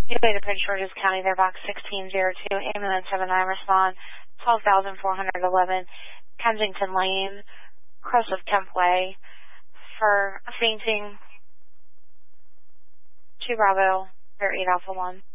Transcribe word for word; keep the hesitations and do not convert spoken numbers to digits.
Gateway to Prince George's County, they're box sixteen oh two, ambulance seven nine, respond, twelve thousand four hundred eleven, Kensington Lane, Cross of Kemp Way, for fainting, two Bravo, or eight Alpha one.